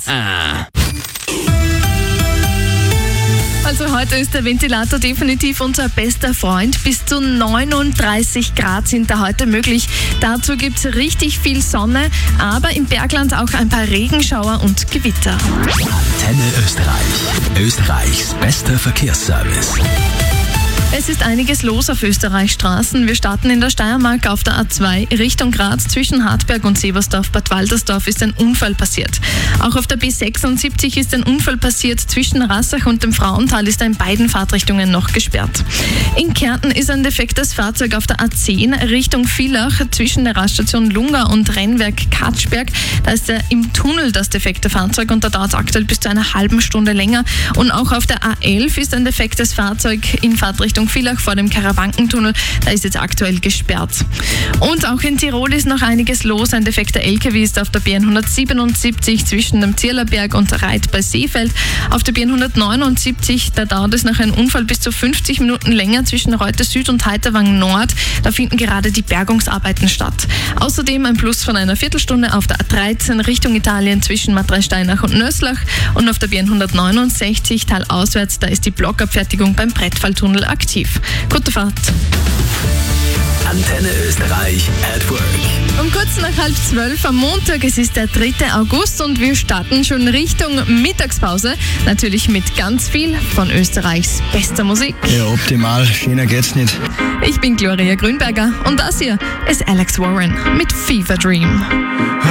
Also heute ist der Ventilator definitiv unser bester Freund. Bis zu 39 Grad sind da heute möglich. Dazu gibt es richtig viel Sonne, aber im Bergland auch ein paar Regenschauer und Gewitter. Antenne Österreich. Österreichs bester Verkehrsservice. Es ist einiges los auf Österreichs Straßen. Wir starten in der Steiermark auf der A2 Richtung Graz. Zwischen Hartberg und Sebersdorf-Bad Waltersdorf ist ein Unfall passiert. Auch auf der B76 ist ein Unfall passiert. Zwischen Rassach und dem Frauental ist er in beiden Fahrtrichtungen noch gesperrt. In Kärnten ist ein defektes Fahrzeug auf der A10 Richtung Villach zwischen der Raststation Lunga und Rennwerk Katschberg. Da ist im Tunnel das defekte Fahrzeug und da dauert es aktuell bis zu einer halben Stunde länger. Und auch auf der A11 ist ein defektes Fahrzeug in Fahrtrichtung Villach vor dem Karawankentunnel. Da ist jetzt aktuell gesperrt. Und auch in Tirol ist noch einiges los. Ein defekter LKW ist auf der B177 zwischen dem Zierlerberg und Reit bei Seefeld. Auf der B179, da dauert es nach einem Unfall bis zu 50 Minuten länger zwischen Reute Süd und Heiterwang Nord. Da finden gerade die Bergungsarbeiten statt. Außerdem ein Plus von einer Viertelstunde auf der A13 Richtung Italien zwischen Madrei-Steinach und Nöslach. Und auf der B169 talauswärts, da ist die Blockabfertigung beim Brettfalltunnel aktiv. Gute Fahrt. Antenne Österreich at Work. Um kurz nach 11:30 am Montag, es ist der 3. August und wir starten schon Richtung Mittagspause. Natürlich mit ganz viel von Österreichs bester Musik. Ja, optimal. Schöner geht's nicht. Ich bin Gloria Grünberger und das hier ist Alex Warren mit Fever Dream.